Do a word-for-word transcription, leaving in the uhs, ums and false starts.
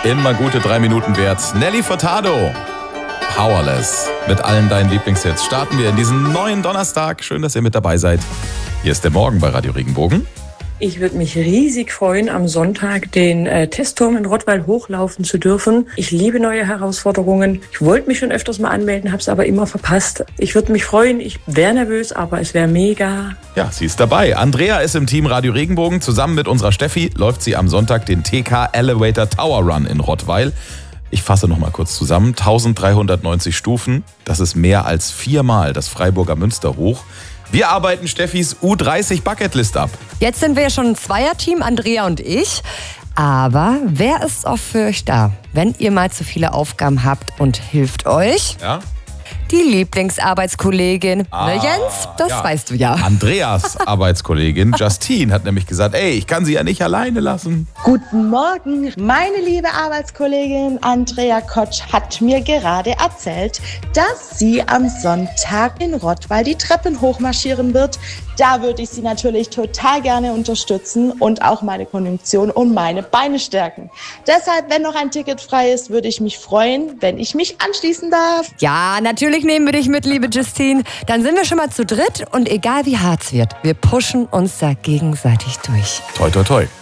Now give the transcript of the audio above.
Immer gute drei Minuten wert. Nelly Furtado, Powerless. Mit allen deinen Lieblingshits starten wir in diesen neuen Donnerstag. Schön, dass ihr mit dabei seid. Hier ist der Morgen bei Radio Regenbogen. Ich würde mich riesig freuen, am Sonntag den äh, Testturm in Rottweil hochlaufen zu dürfen. Ich liebe neue Herausforderungen. Ich wollte mich schon öfters mal anmelden, habe es aber immer verpasst. Ich würde mich freuen. Ich wäre nervös, aber es wäre mega. Ja, sie ist dabei. Andrea ist im Team Radio Regenbogen. Zusammen mit unserer Steffi läuft sie am Sonntag den T K Elevator Tower Run in Rottweil. Ich fasse noch mal kurz zusammen. eintausenddreihundertneunzig Stufen. Das ist mehr als viermal das Freiburger Münster hoch. Wir arbeiten Steffis U dreißig Bucketlist ab. Jetzt sind wir ja schon ein Zweierteam, Andrea und ich. Aber wer ist auch für euch da, wenn ihr mal zu viele Aufgaben habt und hilft euch? Ja? Die Lieblingsarbeitskollegin. Ah, ne, Jens? Das ja. weißt du ja. Andreas Arbeitskollegin Justine hat nämlich gesagt, ey, ich kann sie ja nicht alleine lassen. Guten Morgen, meine liebe Arbeitskollegin Andrea Kotsch hat mir gerade erzählt, dass sie am Sonntag in Rottweil die Treppen hochmarschieren wird. Da würde ich sie natürlich total gerne unterstützen und auch meine Konjunktion und meine Beine stärken. Deshalb, wenn noch ein Ticket frei ist, würde ich mich freuen, wenn ich mich anschließen darf. Ja, natürlich nehmen wir dich mit, liebe Justine. Dann sind wir schon mal zu dritt und egal wie hart es wird, wir pushen uns da gegenseitig durch. Toi, toi, toi.